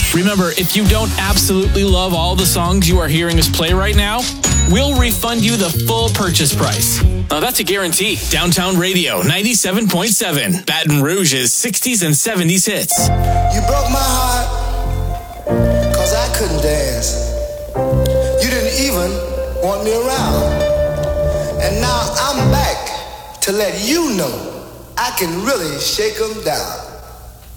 Remember, if you don't absolutely love all the songs you are hearing us play right now, we'll refund you the full purchase price. Now that's a guarantee. Downtown Radio 97.7, Baton Rouge's 60s and 70s hits. You broke my heart, cause I couldn't dance. You didn't even want me around. And now I'm back to let you know I can really shake 'em down.